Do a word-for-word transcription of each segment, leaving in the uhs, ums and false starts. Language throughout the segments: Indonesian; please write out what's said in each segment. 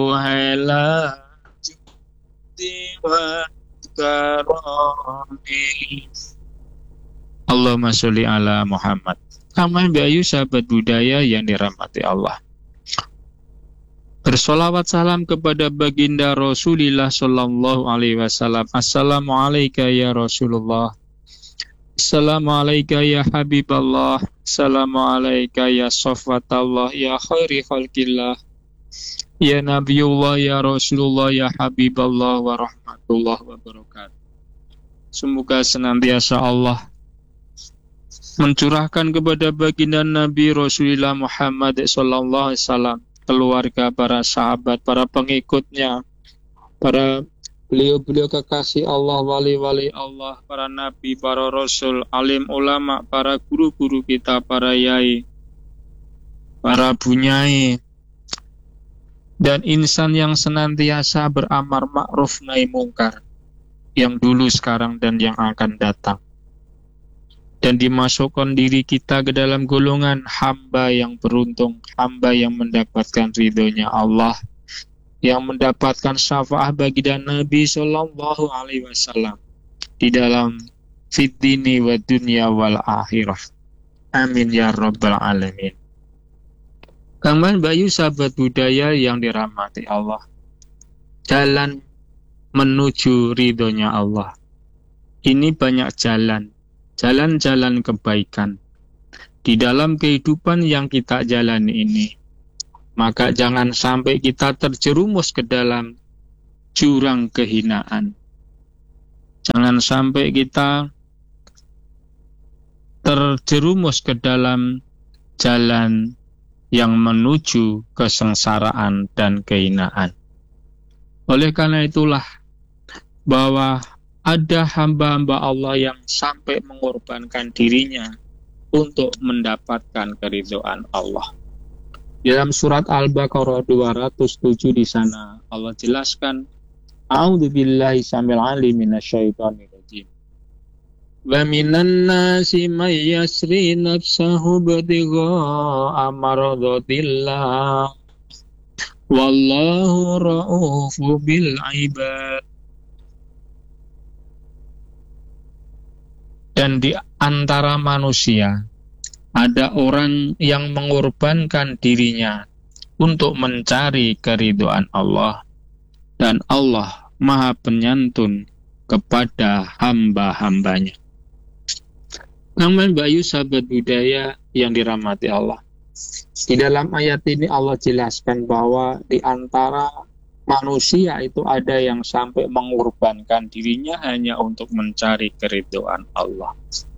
Wahela wa karami. Allahumma sholli ala Muhammad. Kang Bayu, sahabat budaya yang dirahmati Allah, bersolawat salam kepada baginda Rasulullah Sallallahu Alaihi Wasallam. Assalamualaikum ya Rasulullah. Assalamualaikum ya Habiballah. Assalamualaikum ya Sofwatallah, ya khairi khalqillah, ya Nabiullah, ya Rasulullah, ya Habiballah, wa rahmatullah wa barakatuh. Semoga senantiasa Allah mencurahkan kepada baginda Nabi Rasulullah Muhammad Sallallahu Alaihi Wasallam, keluarga, para sahabat, para pengikutnya, para beliau-beliau kekasih Allah, wali-wali Allah, para nabi, para rasul, alim ulama, para guru-guru kita, para yai, para bunyai, dan insan yang senantiasa beramar ma'ruf nahi mungkar, yang dulu, sekarang, dan yang akan datang. Dan dimasukkan diri kita ke dalam golongan hamba yang beruntung, hamba yang mendapatkan ridhonya Allah, yang mendapatkan syafaat baginda Nabi Sallallahu Alaihi Wasallam di dalam fid dini wa dunya wal akhirah. Amin ya rabbal alamin. Kang Bayu, sahabat budaya yang dirahmati Allah, jalan menuju ridhonya Allah ini banyak jalan, jalan-jalan kebaikan di dalam kehidupan yang kita jalani ini. Maka jangan sampai kita terjerumus ke dalam jurang kehinaan. Jangan sampai kita terjerumus ke dalam jalan yang menuju kesengsaraan dan kehinaan. Oleh karena itulah bahwa ada hamba-hamba Allah yang sampai mengorbankan dirinya untuk mendapatkan keridhaan Allah. Dalam surat Al-Baqarah dua ratus tujuh di sana Allah jelaskan, A'udzubillahi samil alim minasyaitonir rajim. Wa minan nasi may yasri nafsahu btigha'a maradatillah wallahu ra'ufu bil ibad. Dan di antara manusia ada orang yang mengorbankan dirinya untuk mencari keridhaan Allah, dan Allah Maha Penyantun kepada hamba-hambanya. Kang Bayu, sahabat budaya yang dirahmati Allah, di dalam ayat ini Allah jelaskan bahwa di antara manusia itu ada yang sampai mengorbankan dirinya hanya untuk mencari keridhaan Allah.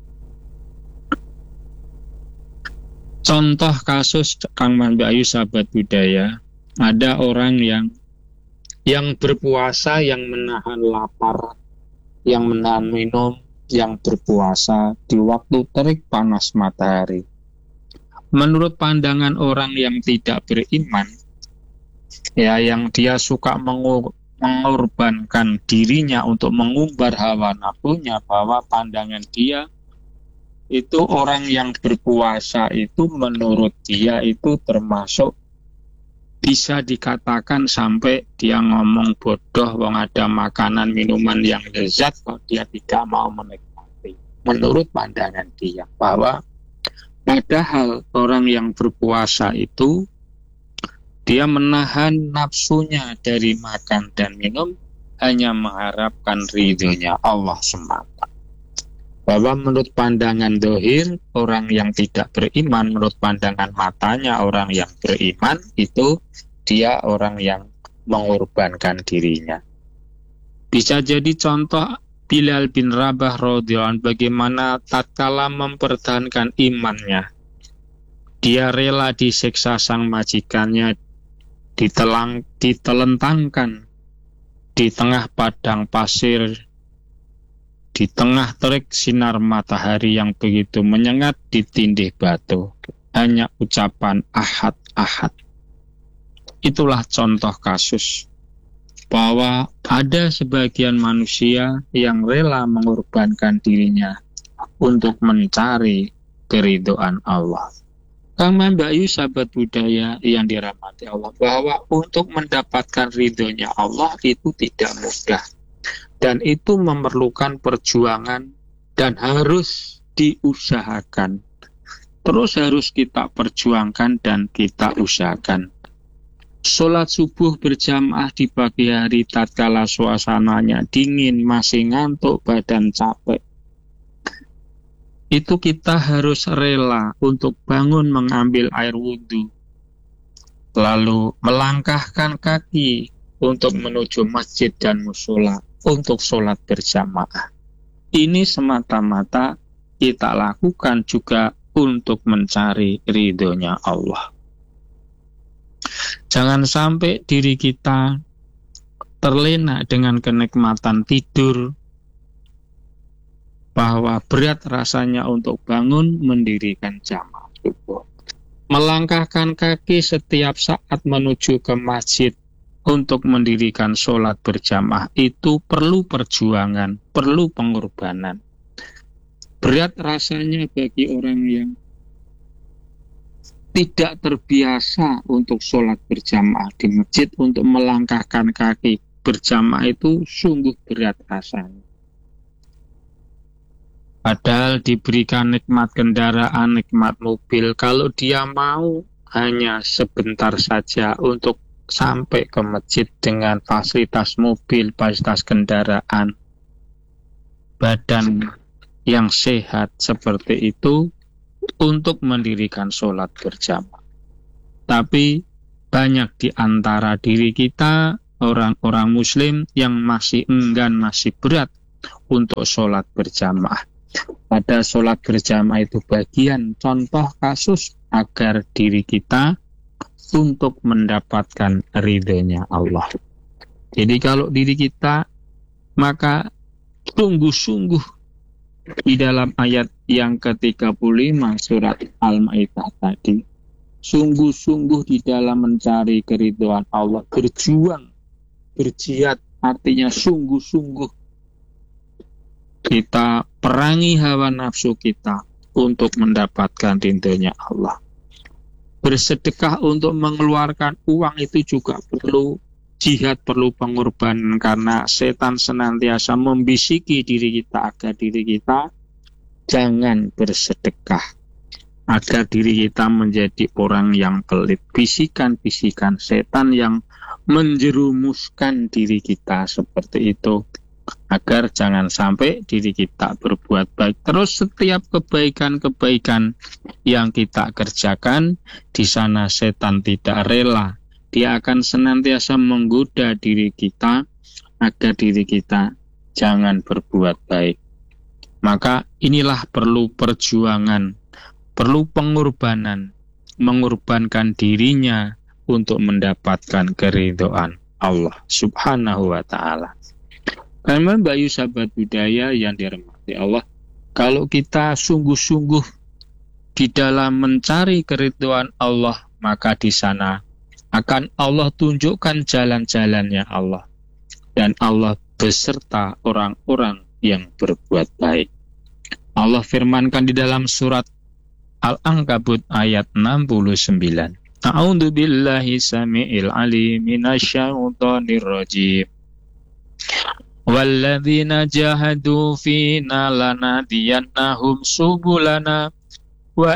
Contoh kasus Kang Bayu, sahabat budaya, ada orang yang yang berpuasa, yang menahan lapar, yang menahan minum, yang berpuasa di waktu terik panas matahari. Menurut pandangan orang yang tidak beriman, ya, yang dia suka mengur- mengorbankan dirinya untuk mengumbar hawa nafsunya, bahwa pandangan dia itu orang yang berpuasa itu menurut dia itu termasuk bisa dikatakan sampai dia ngomong bodoh, wong ada makanan minuman yang lezat kok dia tidak mau menikmati. Menurut pandangan dia, bahwa padahal orang yang berpuasa itu dia menahan nafsunya dari makan dan minum hanya mengharapkan ridhonya Allah semata. Bahwa menurut pandangan dohir orang yang tidak beriman, menurut pandangan matanya orang yang beriman, itu dia orang yang mengorbankan dirinya. Bisa jadi contoh Bilal bin Rabah radhiyallahu anhu, bagaimana tatkala mempertahankan imannya, dia rela disiksa sang majikannya, ditelang, ditelentangkan di tengah padang pasir, di tengah terik sinar matahari yang begitu menyengat, ditindih batu, hanya ucapan ahad, ahad. Itulah contoh kasus bahwa ada sebagian manusia yang rela mengorbankan dirinya untuk mencari keridhaan Allah. Kang Mbak Yu, sahabat budaya yang dirahmati Allah, bahwa untuk mendapatkan ridhonya Allah itu tidak mudah. Dan itu memerlukan perjuangan dan harus diusahakan. Terus harus kita perjuangkan dan kita usahakan. Sholat subuh berjamaah di pagi hari tatkala suasananya dingin, masih ngantuk, badan capek. Itu kita harus rela untuk bangun mengambil air wudhu. Lalu melangkahkan kaki untuk menuju masjid dan musola untuk sholat berjamaah. Ini semata-mata kita lakukan juga untuk mencari ridhonya Allah. Jangan sampai diri kita terlena dengan kenikmatan tidur, bahwa berat rasanya untuk bangun mendirikan jamaah subuh. Melangkahkan kaki setiap saat menuju ke masjid untuk mendirikan sholat berjamaah itu perlu perjuangan, perlu pengorbanan. Berat rasanya bagi orang yang tidak terbiasa untuk sholat berjamaah di masjid, untuk melangkahkan kaki berjamaah itu sungguh berat rasanya. Padahal diberikan nikmat kendaraan, nikmat mobil, kalau dia mau hanya sebentar saja untuk sampai ke masjid dengan fasilitas mobil, fasilitas kendaraan, badan yang sehat seperti itu, untuk mendirikan sholat berjamaah. Tapi banyak di antara diri kita, orang-orang muslim yang masih enggan, masih berat untuk sholat berjamaah. Pada sholat berjamaah itu bagian contoh kasus agar diri kita untuk mendapatkan ridhonya Allah. Jadi kalau diri kita, maka sungguh-sungguh di dalam ayat yang ke tiga puluh lima surat Al-Maidah tadi, sungguh-sungguh di dalam mencari keridhaan Allah, berjuang, berjihad, artinya sungguh-sungguh kita perangi hawa nafsu kita untuk mendapatkan ridhonya Allah. Bersedekah untuk mengeluarkan uang itu juga perlu jihad, perlu pengorbanan, karena setan senantiasa membisiki diri kita agar diri kita jangan bersedekah, agar diri kita menjadi orang yang pelit. Bisikan-bisikan setan yang menjerumuskan diri kita seperti itu, agar jangan sampai diri kita berbuat baik. Terus setiap kebaikan-kebaikan yang kita kerjakan, di sana setan tidak rela. Dia akan senantiasa menggoda diri kita agar diri kita jangan berbuat baik. Maka inilah perlu perjuangan, perlu pengorbanan, mengorbankan dirinya untuk mendapatkan keridhaan Allah Subhanahu wa ta'ala. Karena Mbak Yu, sahabat budaya yang dirahmati Allah, kalau kita sungguh-sungguh di dalam mencari keridhaan Allah, maka di sana akan Allah tunjukkan jalan-jalannya Allah, dan Allah beserta orang-orang yang berbuat baik. Allah firmankan di dalam surat Al-Ankabut ayat enam puluh sembilan. A'udzu billahi samiil alim minasyaitonir rajim. Walladzina jahadu fina lanadiyannahum subulana wa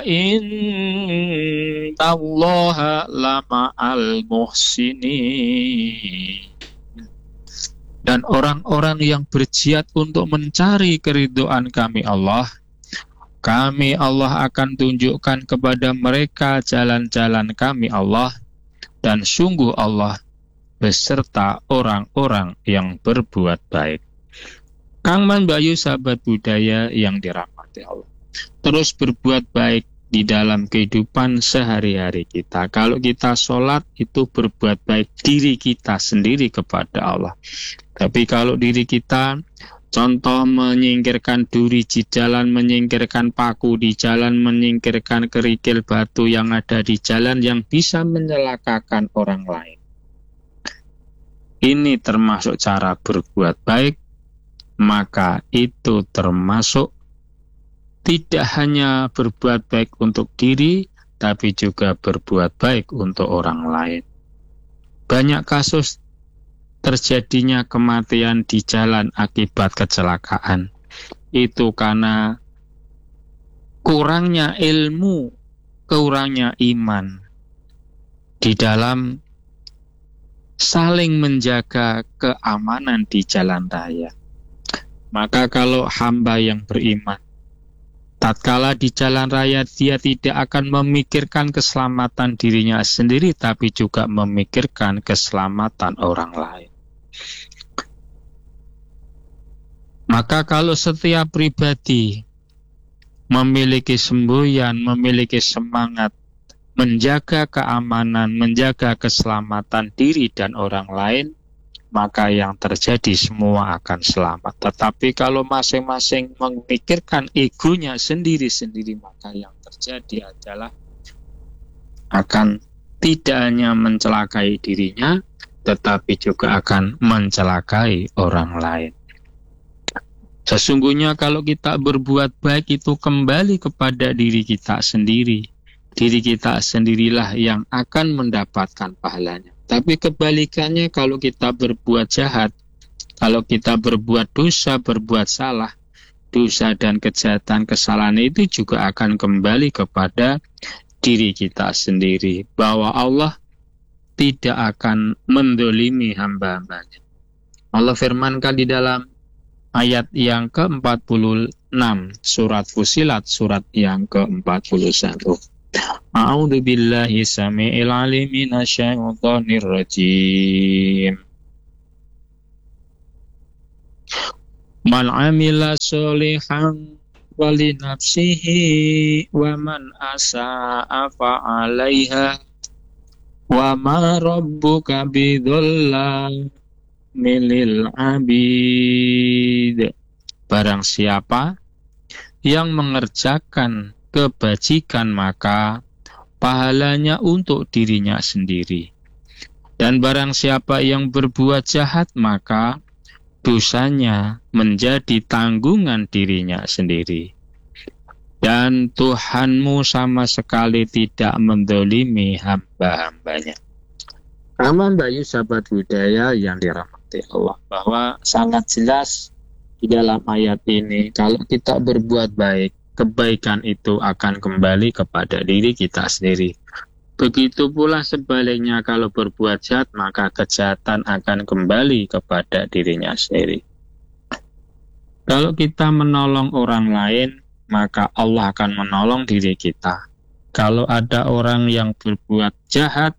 innallaha lama'al muhsinin. Dan orang-orang yang berjihad untuk mencari keridhaan kami Allah, kami Allah akan tunjukkan kepada mereka jalan-jalan kami Allah, dan sungguh Allah beserta orang-orang yang berbuat baik. Kang Man Bayu, sahabat budaya yang dirahmati Allah, terus berbuat baik di dalam kehidupan sehari-hari kita. Kalau kita sholat itu berbuat baik diri kita sendiri kepada Allah. Tapi kalau diri kita, contoh menyingkirkan duri di jalan, menyingkirkan paku di jalan, menyingkirkan kerikil batu yang ada di jalan yang bisa menyelakakan orang lain, ini termasuk cara berbuat baik. Maka itu termasuk tidak hanya berbuat baik untuk diri, tapi juga berbuat baik untuk orang lain. Banyak kasus terjadinya kematian di jalan akibat kecelakaan. Itu karena kurangnya ilmu, kurangnya iman di dalam saling menjaga keamanan di jalan raya. Maka kalau hamba yang beriman, tatkala di jalan raya dia tidak akan memikirkan keselamatan dirinya sendiri, tapi juga memikirkan keselamatan orang lain. Maka kalau setiap pribadi memiliki semboyan, memiliki semangat menjaga keamanan, menjaga keselamatan diri dan orang lain, maka yang terjadi semua akan selamat. Tetapi kalau masing-masing memikirkan egonya sendiri-sendiri, maka yang terjadi adalah akan tidak hanya mencelakai dirinya, tetapi juga akan mencelakai orang lain. Sesungguhnya kalau kita berbuat baik itu kembali kepada diri kita sendiri. Diri kita sendirilah yang akan mendapatkan pahalanya. Tapi kebalikannya, kalau kita berbuat jahat, kalau kita berbuat dosa, berbuat salah, dosa dan kejahatan, kesalahan itu juga akan kembali kepada diri kita sendiri. Bahwa Allah tidak akan mendolimi hamba-hambanya. Allah firmankan di dalam ayat yang ke empat puluh enam surat Fussilat, surat yang ke empat puluh satu. A'udzu billahi samii'il 'aliim minasyaitonir rajiim. Man 'amila sholihan wali nafsihi wa man asa'a fa 'alaiha wa ma rabbuka bidzallamil lil 'abid. Barang siapa yang mengerjakan kebajikan, maka pahalanya untuk dirinya sendiri. Dan barang siapa yang berbuat jahat, maka dosanya menjadi tanggungan dirinya sendiri. Dan Tuhanmu sama sekali tidak mendolimi hamba-hambanya. Aman Bayu sahabat budaya yang dirahmati Allah, bahwa sangat jelas di dalam ayat ini, kalau kita berbuat baik, kebaikan itu akan kembali kepada diri kita sendiri. Begitu pula sebaliknya, kalau berbuat jahat, maka kejahatan akan kembali kepada dirinya sendiri. Kalau kita menolong orang lain, maka Allah akan menolong diri kita. Kalau ada orang yang berbuat jahat,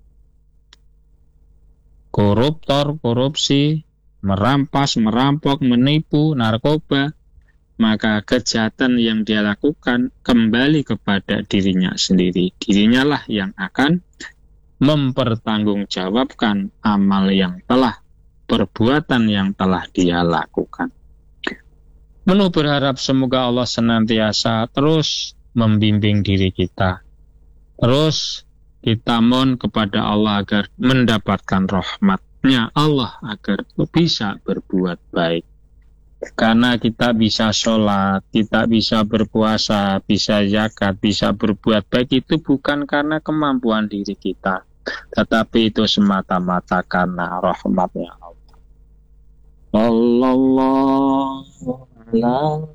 koruptor, korupsi, merampas, merampok, menipu, narkoba, maka kejahatan yang dia lakukan kembali kepada dirinya sendiri. Dirinya lah yang akan mempertanggungjawabkan amal yang telah, perbuatan yang telah dia lakukan. Menu berharap semoga Allah senantiasa terus membimbing diri kita. Terus kita mohon kepada Allah agar mendapatkan rahmat-Nya Allah, agar bisa berbuat baik. Karena kita bisa sholat, kita bisa berpuasa, bisa zakat, bisa berbuat baik, itu bukan karena kemampuan diri kita, tetapi itu semata-mata karena rahmat-Nya Allah. Sallallahu alaihi